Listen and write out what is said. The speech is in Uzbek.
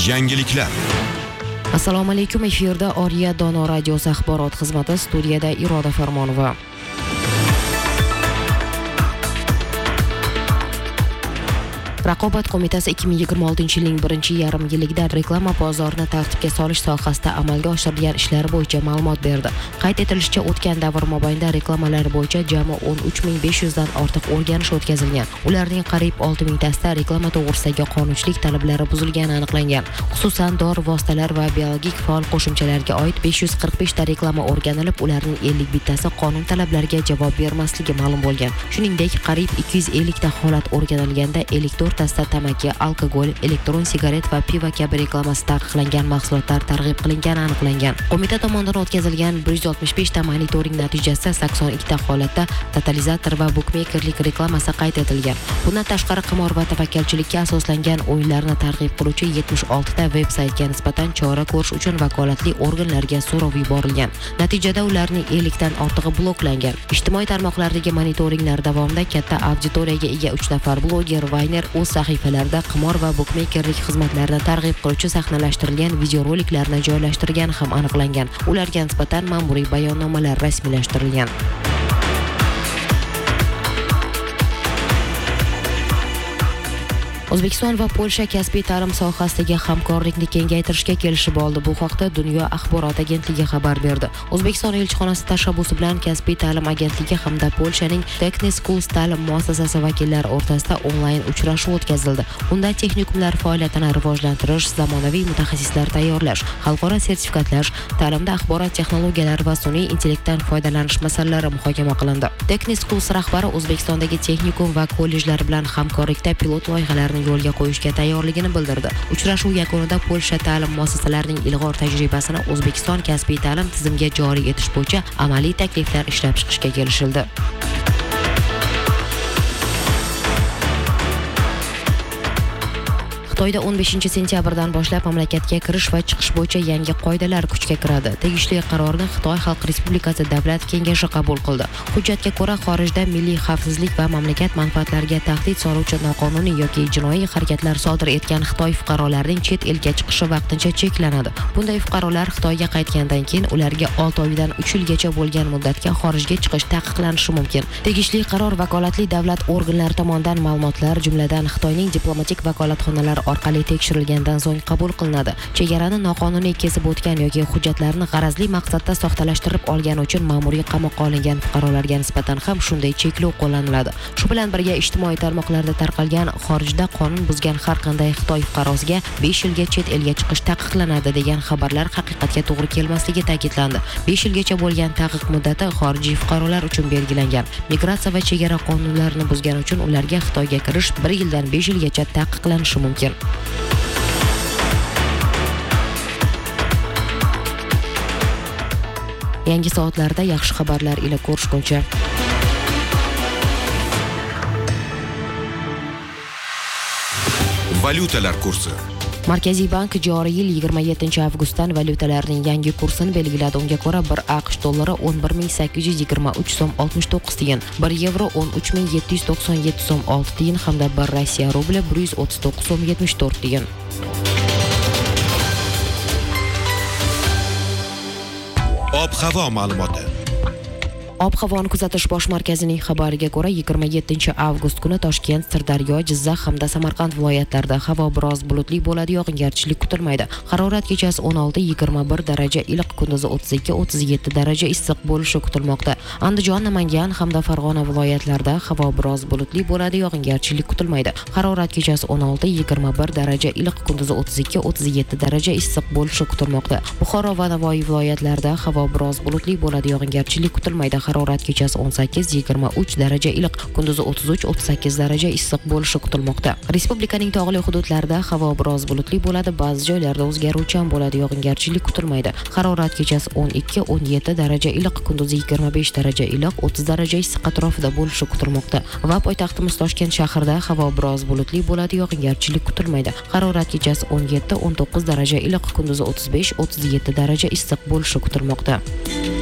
Yangiliklar. Assalomu alaykum, efirda Oriya Dono radiosi axborot xizmati, studiyada Iroda Farmonova. Raqobat qo'mitasi 2026-yilning birinchi yarim yilligida reklama bozorini tartibga solish sohasida amalga oshirilgan ishlar bo'yicha ma'lumot berdi. Qayd etilishicha, o'tgan davr mobaynida reklamalar bo'yicha jami 13500 dan ortiq o'rganish o'tkazilgan. Ularning qariyb 6000 tasida reklama to'g'risidagi qonunchilik talablari buzilgani aniqlangan. Xususan, dori vositalar va biologik faol qo'shimchalarga oid 545 ta reklama o'rganilib, ularning 51 tasi qonun talablariga javob bermasligi ma'lum bo'lgan. Shuningdek, qariyb 250 ta holat o'rganilganda 54 tasda tamaki, alkogol, elektron sigaret va pivo kabi reklamasi taqiqlangan mahsulotlar targ'ib qilingani aniqlangan. Qo'mita tomonidan o'tkazilgan 165 ta monitoring natijasida 82 ta holatda totalizator va bukmeykerlik reklamasi qayd etilgan. Bundan tashqari, qimor va tavakkalchilikka asoslangan o'yinlarni targ'ib qiluvchi 76 ta veb-saytga nisbatan chora ko'rish uchun vakolatli organlarga so'rov yuborilgan. Natijada ularning 50 dan ortig'i bloklangan. Ijtimoiy tarmoqlardagi monitoringlar davomida katta auditoriyaga ega 3 nafar bloger Vayner o'z sahifalarida qimor va bukmeykerlik xizmatlarini targ'ib qiluvchi sahnalashtirilgan videoroliklarni joylashtirgani ham aniqlangan. Ularga nisbatan ma'muriy bayonnomalar rasmiylashtirilgan. O'zbekiston va Polsha kasbiy ta'lim sohasidagi hamkorlikni kengaytirishga kelishib oldi. Bu haqda Dunyo axborot agentligi xabar berdi. O'zbekiston elchixonasi tashabbusi bilan kasbiy ta'lim agentligi hamda Polshaning Technical Schools ta'lim muassasasi vakillari o'rtasida onlayn uchrashuv o'tkazildi. Unda texnikumlar faoliyatini rivojlantirish, zamonaviy mutaxassislar tayyorlash, xalqaro sertifikatlash, ta'limda axborot texnologiyalari va sun'iy intellektdan foydalanish masalalari muhokama qilindi. Technical Schools rahbari O'zbekistondagi texnikum va kollejlar bilan hamkorlikda pilot loyihalarni yo'lga qo'yishga tayyorligini bildirdi. Uchrashuv yakunida Polsha ta'lim muassasalarining ilg'or tajribasini O'zbekiston kasbiy ta'lim tizimiga joriy etish bo'yicha amaliy takliflar ishlab chiqishga kelishildi. Xitoyda 15 sentyabrdan boshlab mamlakatga kirish va chiqish bo'yicha yangi qoidalar kuchga kiradi. Tegishli qarorni Xitoy Xalq Respublikasi Davlat Kengashi qabul qildi. Hujjatga ko'ra, xorijda milliy xavfsizlik va mamlakat manfaatlariga tahdid soluvchi noqonuniy yoki jinoiy harakatlar sodir etgan Xitoy fuqarolarining chet elga chiqishi vaqtincha cheklanadi. Bunday fuqarolar Xitoyga qaytgandan keyin ularga 6 oydan 3 yilgacha bo'lgan muddatga xorijga chiqish taqiqlanishi mumkin. Tegishli qaror vakolatli davlat organlari tomonidan ma'lumotlar, jumladan Xitoyning diplomatik vakolatxonalari orqali tekshirilgandan so'ng qabul qilinadi. Chegarani noqonuniy kesib o'tgan yoki hujjatlarni g'arazli maqsadda soxtalashtirib olgani uchun ma'muriy qamoqqa olingan fuqarolarga nisbatan ham shunday cheklov qo'llaniladi. Shu bilan birga ijtimoiy tarmoqlarda tarqalgan xorijda qonun buzgan har qanday Xitoy fuqarosiga 5 yilga chet elga chiqish taqiqlanadi degan xabarlar haqiqatga to'g'ri kelmasligi ta'kidlandi. 5 yilgacha bo'lgan taqiq muddati xorijiy fuqarolar uchun belgilangan. Migratsiya va chegara qonunlarini buzgani uchun ularga Xitoyga kirish 1 yildan 5 yilgacha taqiqlanishi mumkin. Yangi soatlarda yaxshi xabarlar ila ko'rishguncha. Valyutalar kursi. Markaziy bank joriy yil 27 avgustdan valyutalarning yangi kursini belgiladi. Unga ko'ra 1 AQSh dollari 11823 so'm 69 tiyin, 1 yevro 13797 so'm 6 tiyin hamda 1 Rossiya rubli 139 so'm 74 tiyin. Ob-havo ma'lumoti. Ob-havoni kuzatish bosh markazining xabariga ko'ra 27 avgust kuni Toshkent, Sirdaryo, Jizzax hamda Samarqand viloyatlarida havo biroz bulutli bo'ladi, yog'ingarchilik kutilmaydi. Harorat kechasi 16-21 daraja, iliq kunduzi 32-37 daraja issiq bo'lishi kutilmoqda. Andijon, Namangan hamda Farg'ona viloyatlarida havo biroz bulutli bo'ladi, yog'ingarchilik kutilmaydi. Harorat kechasi 16-21 daraja, iliq kunduzi 32-37 daraja issiq bo'lishi kutilmoqda. Buxoro va Navoiy viloyatlarida havo biroz bulutli bo'ladi, yog'ingarchilik kutilmaydi. Harorat kechasi 18-23 daraja, iliq kunduzi 33-38 daraja issiq bo'lishi kutilmoqda. Respublikaning tog'li hududlarida havo biroz bulutli bo'ladi, ba'zi joylarda o'zgaruvchan bo'ladi, yog'ingarchilik kutilmaydi. Harorat kechasi 12-17 daraja, iliq kunduzi 25 daraja, iliq 30 daraja issiq atrofida bo'lishi kutilmoqda. Va poytaxtimiz Toshkent shahrida havo biroz bulutli bo'ladi, yog'ingarchilik kutilmaydi. Harorat kechasi 17-19 daraja, iliq kunduzi 35-37 daraja issiq bo'lishi kutilmoqda.